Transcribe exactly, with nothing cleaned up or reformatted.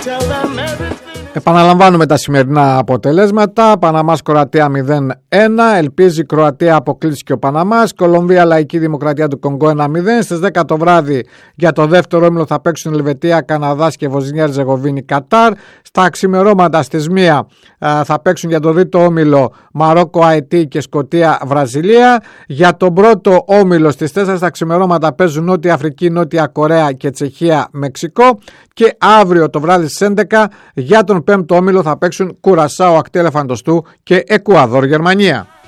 Επαναλαμβάνουμε τα σημερινά αποτελέσματα. Παναμάς Κροατία μηδέν ένα. Ελπίζει η Κροατία αποκλείσει και ο Παναμάς. Κολομβία Λαϊκή Δημοκρατία του Κονγκό ένα μηδέν. Στις δέκα το βράδυ για το δεύτερο όμιλο θα παίξουν Ελβετία, Καναδάς και Βοσνία Ερζεγοβίνη Κατάρ. Στα ξημερώματα στις μία θα παίξουν για το τρίτο όμιλο Μαρόκο Αετή και Σκωτία Βραζιλία. Για τον πρώτο όμιλο στις τέσσερα στα ξημερώματα παίζουν Νότια Αφρική, Νότια Κορέα και Τσεχία Μεξικό. Και αύριο το βράδυ στις έντεκα για τον πέμπτο όμιλο θα παίξουν Κουρασάο Ακτή Ελεφαντοστού και Εκουαδόρ Γερμανία.